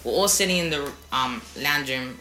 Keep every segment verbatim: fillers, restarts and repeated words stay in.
we're all sitting in the um, lounge room,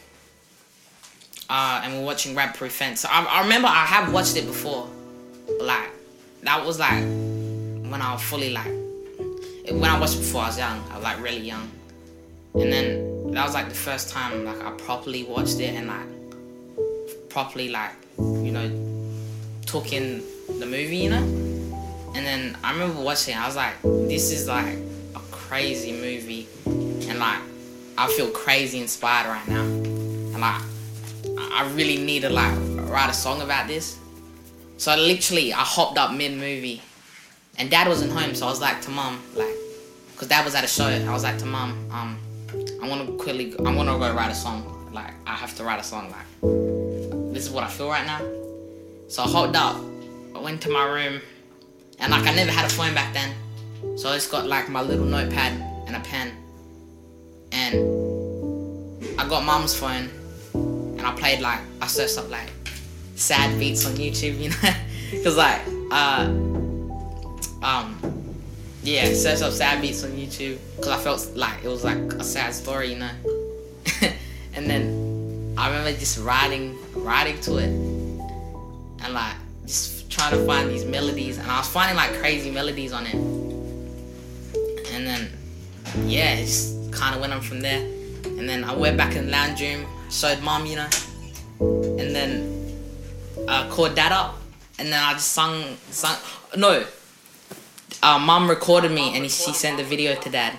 uh, and we're watching Rap Proof Fence. So I, I remember I have watched it before, but like that was like when I was fully like when I watched it before I was young. I was like really young, and then that was like the first time like I properly watched it and like properly like you know took in the movie, you know. And then I remember watching it. I was like, this is like a crazy movie, and like I feel crazy inspired right now, and like I really need to like write a song about this. So literally I hopped up mid movie, and Dad wasn't home, so I was like to Mum, like, cause Dad was at a show. I was like to Mum, um, I want to quickly, I want to go write a song. Like I have to write a song. Like this is what I feel right now. So I hopped up. I went to my room. And like I never had a phone back then, so I just got like my little notepad and a pen, and I got Mum's phone, and I played like I searched up like sad beats on YouTube, you know, cause like uh um yeah searched up sad beats on YouTube, cause I felt like it was like a sad story, you know, and then I remember just writing writing to it, and like just trying to find these melodies, and I was finding like crazy melodies on it, and then yeah, it just kind of went on from there. And then I went back in the lounge room, showed Mum, you know, and then I called Dad up, and then I just sung, sung no, uh, Mum recorded me, and she sent the video to Dad.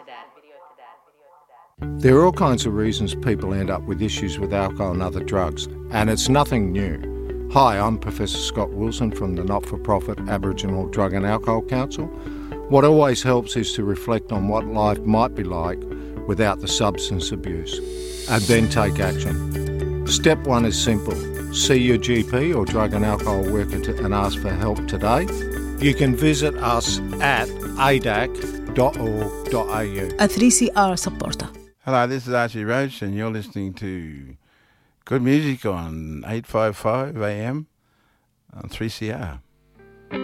There are all kinds of reasons people end up with issues with alcohol and other drugs, and it's nothing new. Hi, I'm Professor Scott Wilson from the not-for-profit Aboriginal Drug and Alcohol Council. What always helps is to reflect on what life might be like without the substance abuse, and then take action. Step one is simple. See your G P or drug and alcohol worker to, and ask for help today. You can visit us at a d a c dot org dot a u. A three C R supporter. Hello, this is Archie Roach, and you're listening to good music on eight fifty-five A M on three C R.